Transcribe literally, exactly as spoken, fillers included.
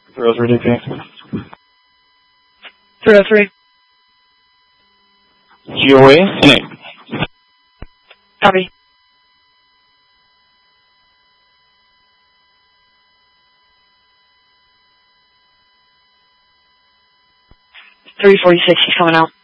three oh three D P. three oh three. G O A and eight. Copy. three forty-six, he's coming out.